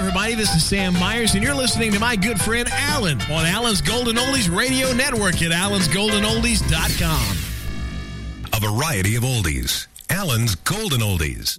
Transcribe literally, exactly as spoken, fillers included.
everybody. This is Sam Myers, and you're listening to my good friend Alan on Alan's Golden Oldies Radio Network at allens golden oldies dot com. A variety of oldies. Alan's Golden Oldies.